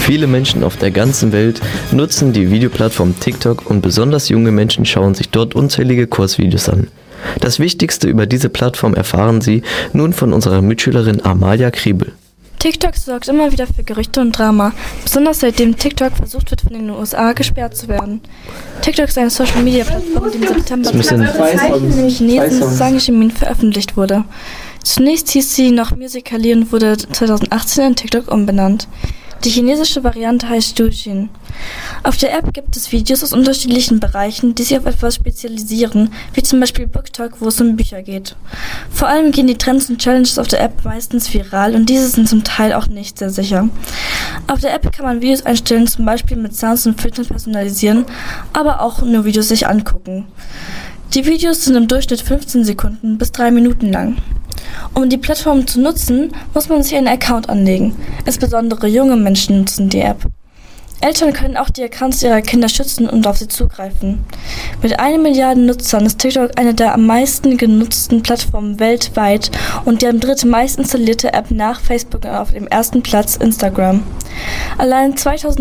Viele Menschen auf der ganzen Welt nutzen die Videoplattform TikTok und besonders junge Menschen schauen sich dort unzählige Kurzvideos an. Das Wichtigste über diese Plattform erfahren Sie nun von unserer Mitschülerin Amalia Kriebel. TikTok sorgt immer wieder für Gerüchte und Drama, besonders seitdem TikTok versucht wird, von den USA gesperrt zu werden. TikTok ist eine Social-Media-Plattform, die im September 2013 im chinesischen Zhangjimin veröffentlicht wurde. Zunächst hieß sie noch Musical.ly und wurde 2018 in TikTok umbenannt. Die chinesische Variante heißt Douyin. Auf der App gibt es Videos aus unterschiedlichen Bereichen, die sich auf etwas spezialisieren, wie zum Beispiel BookTok, wo es um Bücher geht. Vor allem gehen die Trends und Challenges auf der App meistens viral und diese sind zum Teil auch nicht sehr sicher. Auf der App kann man Videos einstellen, zum Beispiel mit Sounds und Filtern personalisieren, aber auch nur Videos sich angucken. Die Videos sind im Durchschnitt 15 Sekunden bis 3 Minuten lang. Um die Plattform zu nutzen, muss man sich einen Account anlegen. Insbesondere junge Menschen nutzen die App. Eltern können auch die Accounts ihrer Kinder schützen und auf sie zugreifen. Mit 1 Milliarde Nutzern ist TikTok eine der am meisten genutzten Plattformen weltweit und die am drittmeist installierte App nach Facebook und auf dem ersten Platz Instagram. Allein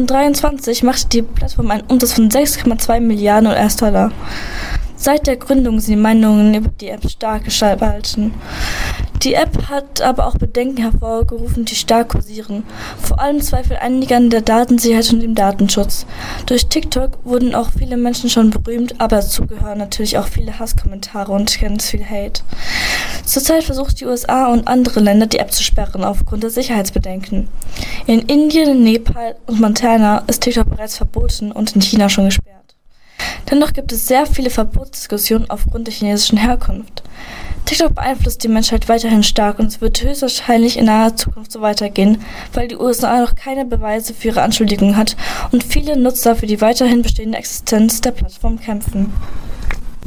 2023 machte die Plattform einen Umsatz von 6,2 Milliarden US-Dollar. Seit der Gründung sind die Meinungen über die App stark gespalten. Die App hat aber auch Bedenken hervorgerufen, die stark kursieren. Vor allem Zweifel einiger an der Datensicherheit und dem Datenschutz. Durch TikTok wurden auch viele Menschen schon berühmt, aber dazu gehören natürlich auch viele Hasskommentare und ganz viel Hate. Zurzeit versucht die USA und andere Länder die App zu sperren aufgrund der Sicherheitsbedenken. In Indien, Nepal und Montana ist TikTok bereits verboten und in China schon gesperrt. Dennoch gibt es sehr viele Verbotsdiskussionen aufgrund der chinesischen Herkunft. TikTok beeinflusst die Menschheit weiterhin stark und es wird höchstwahrscheinlich in naher Zukunft so weitergehen, weil die USA noch keine Beweise für ihre Anschuldigungen hat und viele Nutzer für die weiterhin bestehende Existenz der Plattform kämpfen.